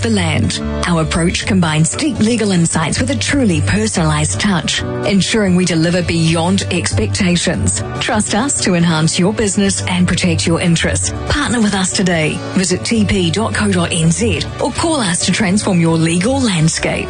the land. Our approach combines deep legal insights with a truly personalised touch, ensuring we deliver beyond expectations. Trust us to enhance your business and protect your interests. Partner with us today. Visit tp.co.nz or call us to transform your legal landscape.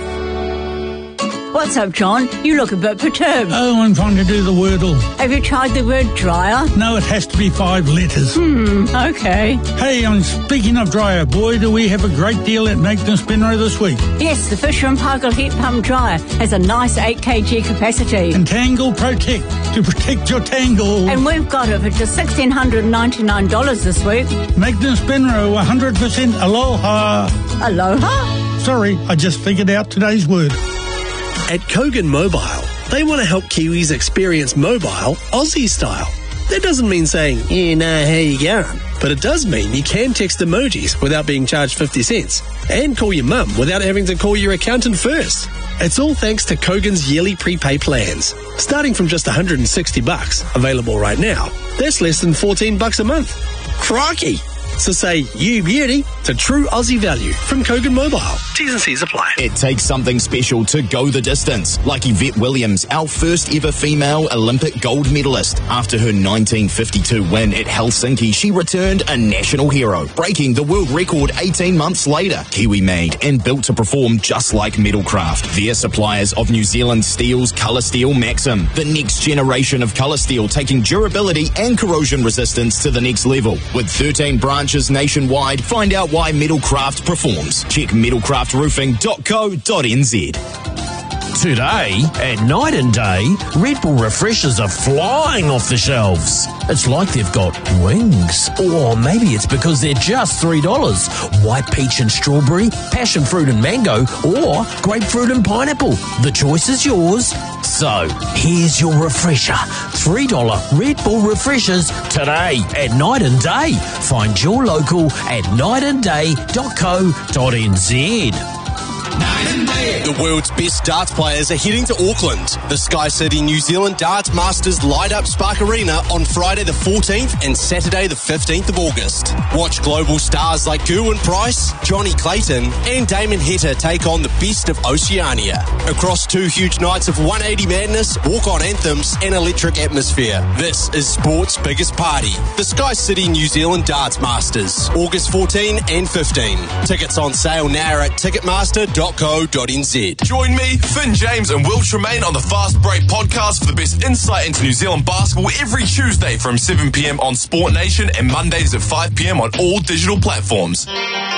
What's up, John? You look a bit perturbed. Oh, I'm trying to do the Wordle. Have you tried the word dryer? No, it has to be 5 letters. Okay. Hey, speaking of dryer, boy, do we have a great deal at Magnus Benro this week. Yes, the Fisher & Paykel Heat Pump Dryer has a nice 8 kg capacity. And Tangle Protect, to protect your tangle. And we've got it for just $1,699 this week. Magnus Benro, 100% aloha. Aloha? Sorry, I just figured out today's word. At Kogan Mobile, they want to help Kiwis experience mobile Aussie style. That doesn't mean saying, yeah, nah, how you going? But it does mean you can text emojis without being charged 50 cents and call your mum without having to call your accountant first. It's all thanks to Kogan's yearly prepay plans. Starting from just $160, available right now, that's less than $14 a month. Crikey! So say you beauty to true Aussie value from Kogan Mobile. T's and C's apply. It takes something special to go the distance, like Yvette Williams, our first ever female Olympic gold medalist. After her 1952 win at Helsinki, she returned a national hero, breaking the world record 18 months later. Kiwi made and built to perform just like Metalcraft. They're suppliers of New Zealand Steel's Colour Steel Maxim, the next generation of colour steel, taking durability and corrosion resistance to the next level. With 13 branches nationwide, find out why Metalcraft performs. Check metalcraftroofing.co.nz. Today, at Night and Day, Red Bull refreshers are flying off the shelves. It's like they've got wings. Or maybe it's because they're just $3. White peach and strawberry, passion fruit and mango, or grapefruit and pineapple. The choice is yours. So, here's your refresher. $3 Red Bull refreshers today at Night and Day. Find your local at nightandday.co.nz. The world's best darts players are heading to Auckland. The Sky City New Zealand Darts Masters light up Spark Arena on Friday the 14th and Saturday the 15th of August. Watch global stars like Gerwyn Price, Johnny Clayton and Damon Heta take on the best of Oceania. Across 2 huge nights of 180 madness, walk-on anthems and electric atmosphere. This is sport's biggest party. The Sky City New Zealand Darts Masters, August 14 and 15. Tickets on sale now at ticketmaster.co.nz. Join me, Finn James and Will Tremaine on the Fast Break podcast for the best insight into New Zealand basketball every Tuesday from 7 p.m. on Sport Nation and Mondays at 5 p.m. on all digital platforms.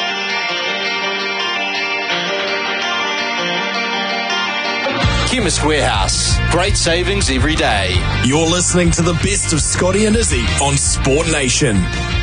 Chemist Warehouse. Great savings every day. You're listening to the best of Scotty and Izzy on Sport Nation.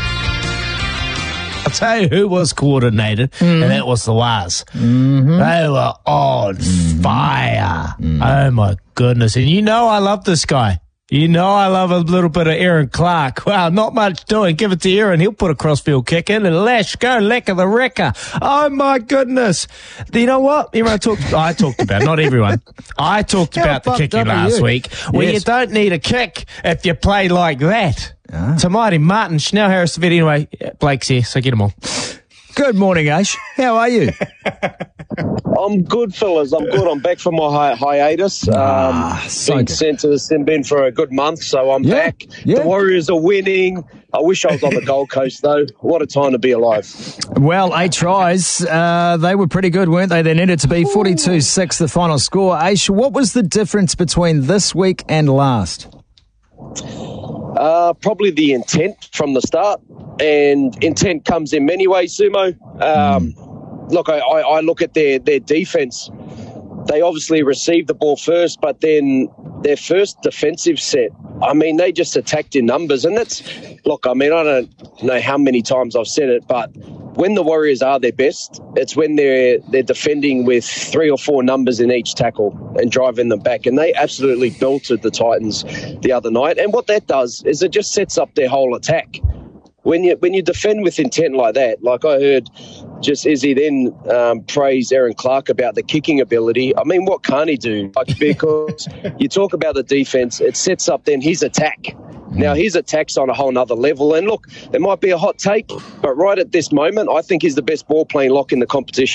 I'll tell you who was coordinated, and that was the Waz. They were on fire. Oh, my goodness. And you know I love this guy. You know I love a little bit of Aaron Clark. Wow, not much doing. Give it to Aaron. He'll put a crossfield kick in and lash, go, lecker the wrecker. Oh, my goodness. You know what? I talked about, not everyone. I talked about the kicking last week. Well, you don't need a kick if you play like that. Tamati Martin, Schnell Harris, anyway, Blake's here, so get him on. Good morning, Ash. How are you? I'm good, fellas. I'm good. I'm back from my hiatus. Been sent to the sin bin for a good month, so I'm back. Yeah. The Warriors are winning. I wish I was on the Gold Coast, though. What a time to be alive. Well, 8 tries. They were pretty good, weren't they? They needed to be 42-6, the final score. Ash, what was the difference between this week and last? Probably the intent from the start, and intent comes in many ways, Sumo. Look, I look at their defense. They obviously received the ball first, but then their first defensive set, I mean, they just attacked in numbers. And that's, look, I mean, I don't know how many times I've said it, but when the Warriors are their best, it's when they're defending with 3 or 4 numbers in each tackle and driving them back. And they absolutely belted the Titans the other night. And what that does is it just sets up their whole attack. When you defend with intent like that, like I heard just Izzy then praise Aaron Clark about the kicking ability. I mean, what can't he do? Like, because you talk about the defense, it sets up then his attack. Now, his attack's on a whole nother level. And look, it might be a hot take, but right at this moment, I think he's the best ball-playing lock in the competition.